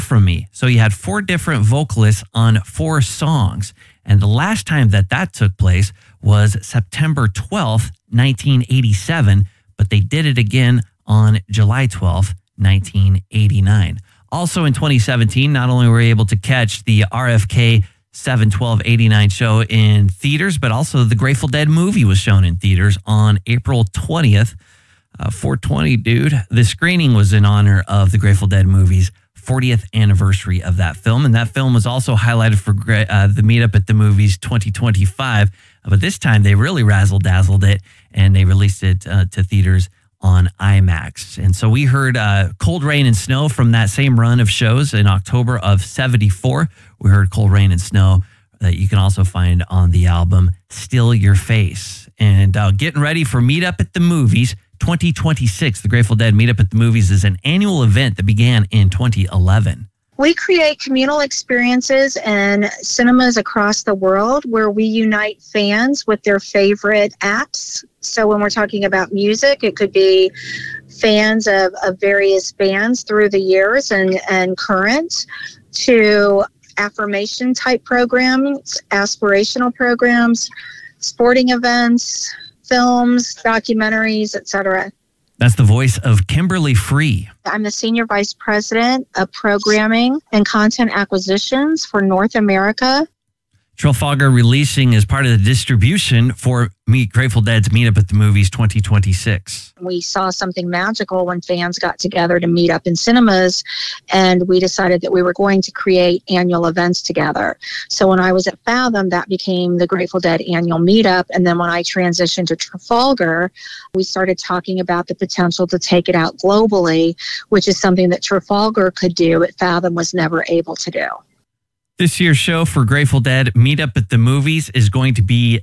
From Me. So you had 4 different vocalists on 4 songs. And the last time that took place was September 12th, 1987, but they did it again on July 12th, 1989. Also in 2017, not only were we able to catch the RFK 7/12/89 show in theaters, but also the Grateful Dead movie was shown in theaters on April 20th. 420, dude. The screening was in honor of the Grateful Dead movie's 40th anniversary of that film. And that film was also highlighted for the Meetup at the Movies 2025. But this time they really razzle-dazzled it and they released it to theaters on IMAX. And so we heard Cold Rain and Snow from that same run of shows in October of 74. We heard Cold Rain and Snow that you can also find on the album Still Your Face. And getting ready for Meetup at the Movies 2026. The Grateful Dead Meetup at the Movies is an annual event that began in 2011. We create communal experiences in cinemas across the world where we unite fans with their favorite acts. So when we're talking about music, it could be fans of various bands through the years and current, to affirmation type programs, aspirational programs, sporting events, films, documentaries, etc. That's the voice of Kimberly Free. I'm the Senior Vice President of Programming and Content Acquisitions for North America. Trafalgar Releasing is part of the distribution for Grateful Dead's Meetup at the Movies 2026. We saw something magical when fans got together to meet up in cinemas, and we decided that we were going to create annual events together. So when I was at Fathom, that became the Grateful Dead annual meetup. And then when I transitioned to Trafalgar, we started talking about the potential to take it out globally, which is something that Trafalgar could do, but Fathom was never able to do. This year's show for Grateful Dead Meetup at the Movies is going to be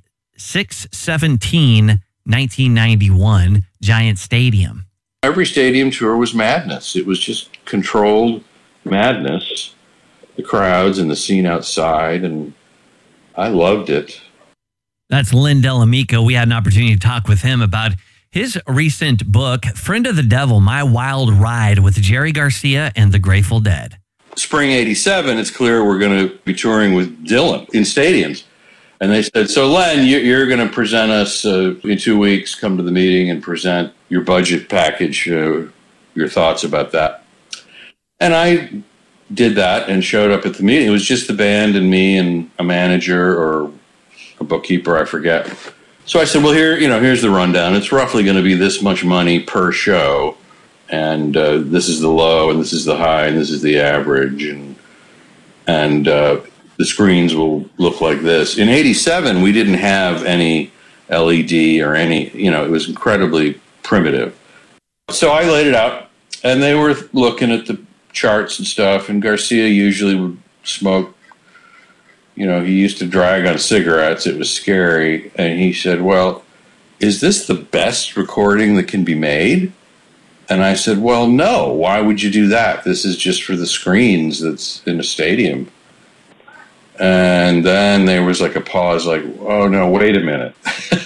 6/17/1991, Giant Stadium. Every stadium tour was madness. It was just controlled madness. The crowds and the scene outside, and I loved it. That's Lynn Delamico. We had an opportunity to talk with him about his recent book, Friend of the Devil, My Wild Ride with Jerry Garcia and the Grateful Dead. Spring 87, it's clear we're going to be touring with Dylan in stadiums. And they said, so Len, you're going to present us in 2 weeks, come to the meeting and present your budget package, your thoughts about that. And I did that and showed up at the meeting. It was just the band and me and a manager or a bookkeeper, I forget. So I said, well, here's the rundown. It's roughly going to be this much money per show. And this is the low, and this is the high, and this is the average, and the screens will look like this. In '87, we didn't have any LED or any, it was incredibly primitive. So I laid it out, and they were looking at the charts and stuff, and Garcia usually would smoke. He used to drag on cigarettes. It was scary. And he said, well, is this the best recording that can be made? And I said, well, no, why would you do that? This is just for the screens that's in a stadium. And then there was like a pause, like, oh, no, wait a minute.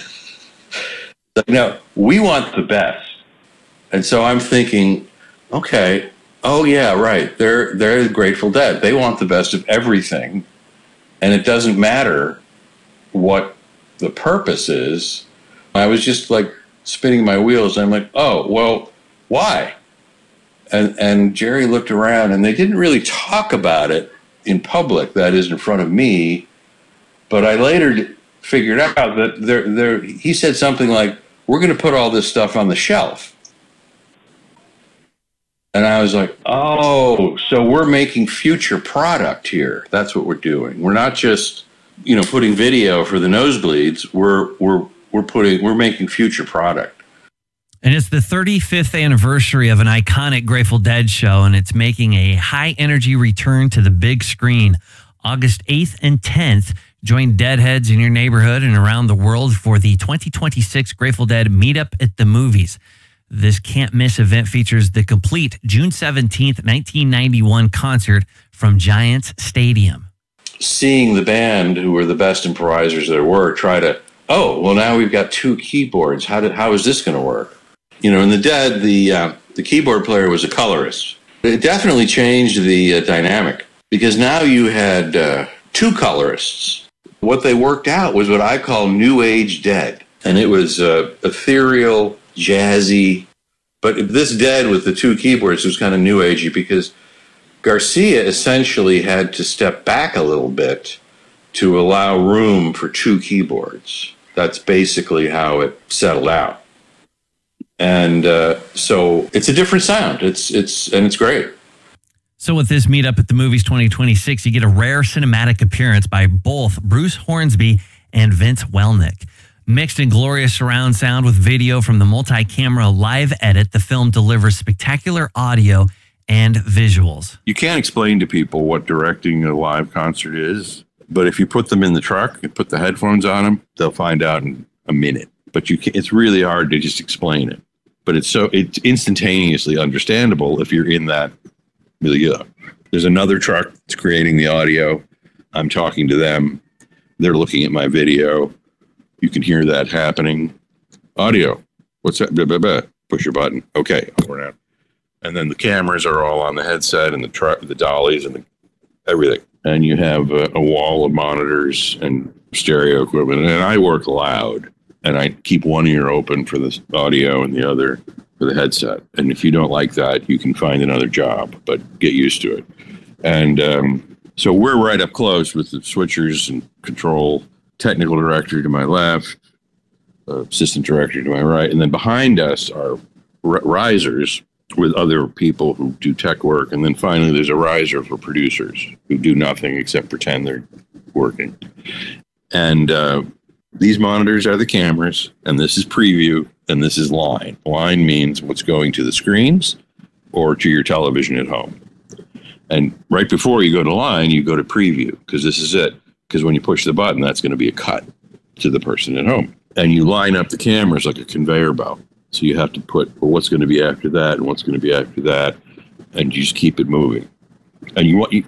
No, we want the best. And so I'm thinking, okay, oh, yeah, right. They're the Grateful Dead. They want the best of everything. And it doesn't matter what the purpose is. I was just like spinning my wheels. I'm like, oh, well, why? And Jerry looked around, and they didn't really talk about it in public, that is, in front of me. But I later figured out that he said something like, we're going to put all this stuff on the shelf. And I was like, oh, so we're making future product here. That's what we're doing. We're not just, putting video for the nosebleeds. We're making future product. And it's the 35th anniversary of an iconic Grateful Dead show, and it's making a high-energy return to the big screen. August 8th and 10th, join Deadheads in your neighborhood and around the world for the 2026 Grateful Dead Meetup at the Movies. This can't-miss event features the complete June 17th, 1991 concert from Giants Stadium. Seeing the band, who were the best improvisers there were, try to, now we've got 2 keyboards. How is this going to work? In the Dead, the keyboard player was a colorist. It definitely changed the dynamic because now you had two colorists. What they worked out was what I call New Age Dead. And it was ethereal, jazzy. But this Dead with the two keyboards was kind of New Agey because Garcia essentially had to step back a little bit to allow room for two keyboards. That's basically how it settled out. And so it's a different sound. It's great. So with this Meet Up at the Movies 2026, you get a rare cinematic appearance by both Bruce Hornsby and Vince Welnick. Mixed in glorious surround sound with video from the multi-camera live edit, the film delivers spectacular audio and visuals. You can't explain to people what directing a live concert is, but if you put them in the truck and put the headphones on them, they'll find out in a minute. But it's really hard to just explain it. But it's instantaneously understandable if you're in that milieu. There's another truck that's creating the audio. I'm talking to them. They're looking at my video. You can hear that happening. Audio. What's that? Blah, blah, blah. Push your button. Okay, we're out. And then the cameras are all on the headset and the truck, the dollies and everything. And you have a wall of monitors and stereo equipment. And I work loud. And I keep one ear open for the audio and the other for the headset. And if you don't like that, you can find another job, but get used to it. And so we're right up close with the switchers and control, technical director to my left, assistant director to my right. And then behind us are risers with other people who do tech work. And then finally, there's a riser for producers who do nothing except pretend they're working. And these monitors are the cameras, and this is preview, and this is line. Line means what's going to the screens or to your television at home. And right before you go to line, you go to preview, because this is it. Because when you push the button, that's going to be a cut to the person at home. And you line up the cameras like a conveyor belt. So you have to put, well, what's going to be after that, and what's going to be after that, and you just keep it moving. And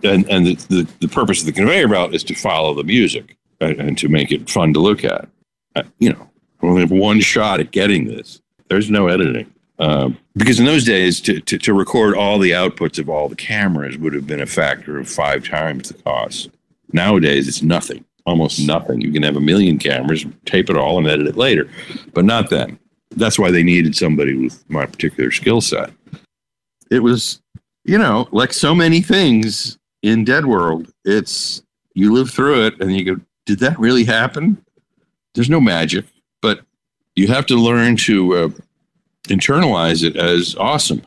the purpose of the conveyor belt is to follow the music and to make it fun to look at. I only have one shot at getting this. There's no editing. Because in those days, to record all the outputs of all the cameras would have been a factor of 5 times the cost. Nowadays, it's nothing, almost nothing. You can have 1 million cameras, tape it all, and edit it later. But not then. That's why they needed somebody with my particular skill set. It was, like so many things in Dead World, it's, you live through it and you go, did that really happen? There's no magic, but you have to learn to internalize it as awesome.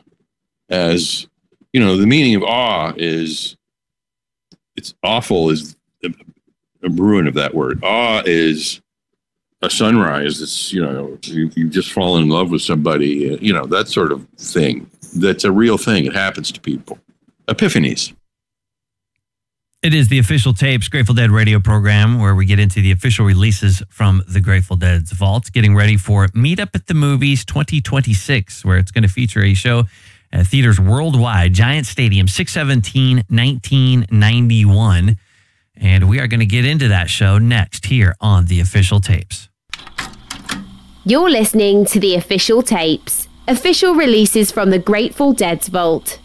As, the meaning of awe is, it's awful is a ruin of that word. Awe is a sunrise. It's, you've just fallen in love with somebody, that sort of thing. That's a real thing. It happens to people. Epiphanies. It is the Official Tapes Grateful Dead radio program where we get into the official releases from the Grateful Dead's vault, getting ready for Meet Up at the Movies 2026, where it's going to feature a show at theaters worldwide, Giant Stadium, 6/17/1991. And we are going to get into that show next here on the Official Tapes. You're listening to the Official Tapes, official releases from the Grateful Dead's vault.